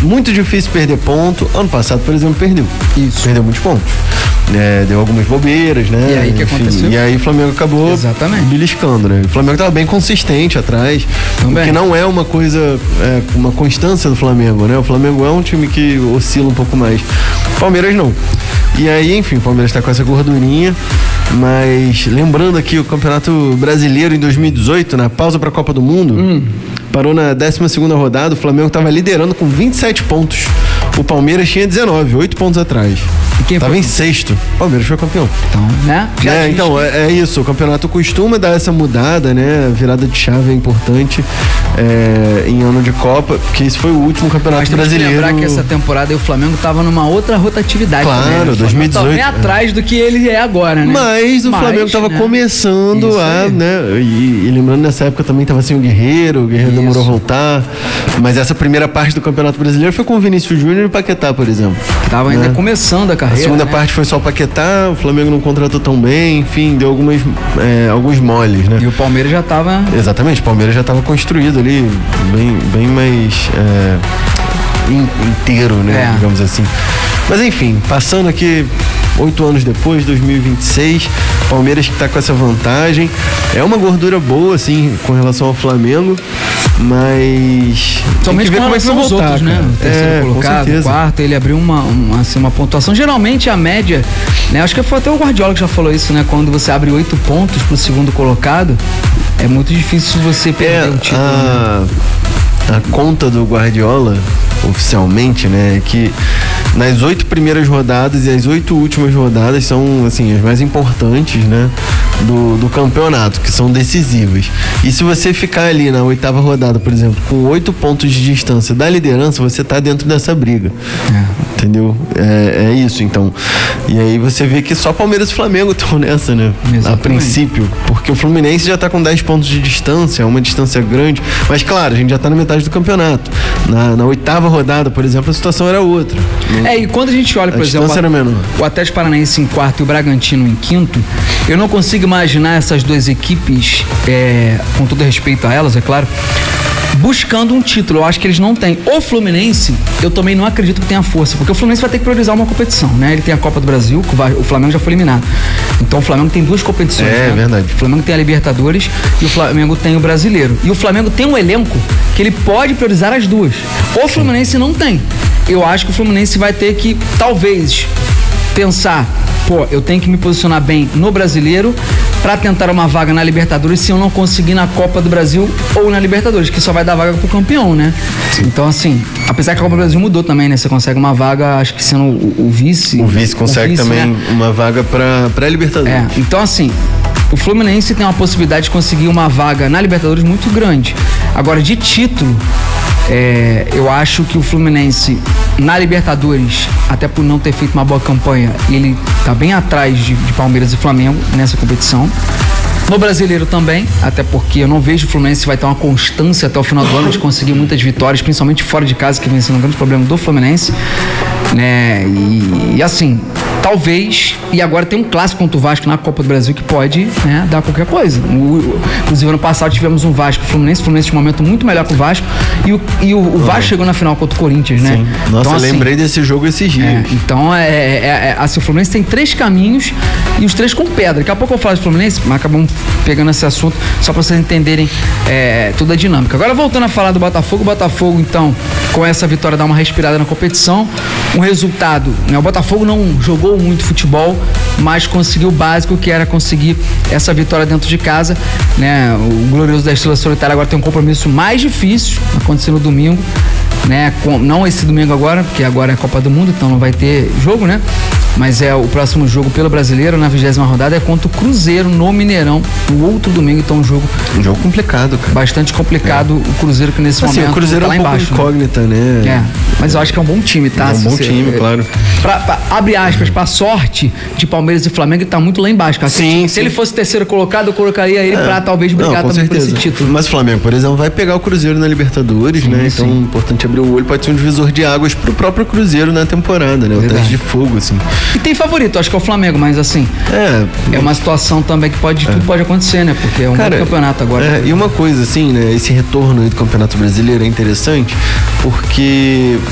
muito difícil perder ponto. Ano passado, por exemplo, perdeu. Isso. Perdeu muitos pontos. Deu algumas bobeiras, né? E aí o que aconteceu? E aí o Flamengo acabou beliscando, né? O Flamengo tava bem consistente atrás, o que não é uma coisa, uma constância do Flamengo, né? O Flamengo é um time que oscila um pouco mais. O Palmeiras não. E aí, enfim, o Palmeiras tá com essa gordurinha. Mas lembrando aqui, o Campeonato Brasileiro em 2018, na pausa para a Copa do Mundo, parou na 12ª rodada, o Flamengo estava liderando com 27 pontos. O Palmeiras tinha 19, 8 pontos atrás. E quem Tava em sexto. O Palmeiras foi campeão. Então, né? Então, é isso. O campeonato costuma dar essa mudada, né? A virada de chave é importante em ano de Copa, porque esse foi o último campeonato brasileiro. Mas lembrar que essa temporada o Flamengo tava numa outra rotatividade. Claro, também, né? 2018. Tava bem atrás do que ele é agora, né? Mas o Flamengo tava começando né? E lembrando, nessa época também tava assim o Guerreiro demorou a voltar. Mas essa primeira parte do Campeonato Brasileiro foi com o Vinícius Júnior e o Paquetá, por exemplo. Tava ainda começando a carreira. A segunda parte foi só o Paquetá, o Flamengo não contratou tão bem, enfim, deu alguns moles, né? E o Palmeiras já tava... Exatamente, o Palmeiras já estava construído ali, bem mais inteiro, né? Digamos assim. Mas enfim, passando aqui 8 anos depois, 2026, Palmeiras que está com essa vantagem. É uma gordura boa, assim, com relação ao Flamengo, mas somente com relação aos outros, né? O terceiro colocado, o quarto, ele abriu uma pontuação. Geralmente a média, né? Acho que foi até o Guardiola que já falou isso, né? Quando você abre 8 pontos pro segundo colocado, é muito difícil você perder um título. A conta do Guardiola, oficialmente, né, é que nas 8 primeiras rodadas e as 8 últimas rodadas são, assim, as mais importantes, né, do campeonato, que são decisivas. E se você ficar ali na 8ª rodada, por exemplo, com 8 pontos de distância da liderança, você tá dentro dessa briga. Entendeu? É isso, então. E aí você vê que só Palmeiras e Flamengo estão nessa, né? Exatamente. A princípio. Porque o Fluminense já tá com 10 pontos de distância, uma distância grande. Mas claro, a gente já tá na metade do campeonato. Na 8ª rodada, por exemplo, a situação era outra. E quando a gente olha, por exemplo, o Atlético Paranaense em quarto e o Bragantino em quinto, eu não consigo imaginar essas duas equipes, com todo respeito a elas, é claro, buscando um título. Eu acho que eles não têm. O Fluminense, eu também não acredito que tenha força, porque o Fluminense vai ter que priorizar uma competição, né? Ele tem a Copa do Brasil, o Flamengo já foi eliminado. Então o Flamengo tem 2 competições. É verdade. O Flamengo tem a Libertadores e o Flamengo tem o Brasileiro. E o Flamengo tem um elenco que ele pode priorizar as duas. O Fluminense não tem. Eu acho que o Fluminense vai ter que, talvez, pensar, eu tenho que me posicionar bem no Brasileiro para tentar uma vaga na Libertadores se eu não conseguir na Copa do Brasil ou na Libertadores, que só vai dar vaga pro campeão, né? Sim. Então, assim, apesar que a Copa do Brasil mudou também, né? Você consegue uma vaga, acho que sendo o vice. O vice consegue também, né? Uma vaga pra Libertadores. Então, assim, o Fluminense tem uma possibilidade de conseguir uma vaga na Libertadores muito grande. Agora, de título, eu acho que o Fluminense na Libertadores, até por não ter feito uma boa campanha, ele tá bem atrás de Palmeiras e Flamengo nessa competição. No Brasileiro também, até porque eu não vejo o Fluminense vai ter uma constância até o final do ano de conseguir muitas vitórias, principalmente fora de casa, que vem sendo um grande problema do Fluminense, né? E assim, talvez, e agora tem um clássico contra o Vasco na Copa do Brasil que pode, né, dar qualquer coisa. Inclusive ano passado tivemos um Vasco Fluminense de um momento muito melhor que o Vasco, e o Vasco chegou na final contra o Corinthians, né? Sim. Nossa, então, eu lembrei desse jogo esses dias. Então assim, o Fluminense tem 3 caminhos e os 3 com pedra. Daqui a pouco eu falo de Fluminense, mas acabamos pegando esse assunto só para vocês entenderem toda a dinâmica. Agora voltando a falar do Botafogo, o Botafogo então com essa vitória dá uma respirada na competição, um resultado, né? O Botafogo não jogou muito futebol, mas conseguiu o básico, que era conseguir essa vitória dentro de casa, né? O glorioso da Estrela Solitária agora tem um compromisso mais difícil, acontecendo no domingo, né? Não esse domingo agora, porque agora é a Copa do Mundo, então não vai ter jogo, né? Mas o próximo jogo pelo Brasileiro, na 20ª rodada, é contra o Cruzeiro no Mineirão, no outro domingo. Então um jogo complicado, cara. Bastante complicado. O Cruzeiro que nesse momento o Cruzeiro tá lá é um pouco embaixo, incógnita, né? Mas eu acho que é um bom time, tá? É um bom time, claro. Abre aspas, pra sorte de Palmeiras e Flamengo, ele tá muito lá embaixo, cara. Sim, se ele fosse terceiro colocado, eu colocaria ele pra talvez brigar também por esse título. Mas o Flamengo, por exemplo, vai pegar o Cruzeiro na Libertadores, né? Então é importante abrir o olho, pode ser um divisor de águas pro próprio Cruzeiro na temporada, né? O teste de fogo, assim. E tem favorito, acho que é o Flamengo, mas assim, é uma situação também que tudo pode acontecer, né? Porque é um bom campeonato agora. E uma coisa assim, né? Esse retorno aí do Campeonato Brasileiro é interessante porque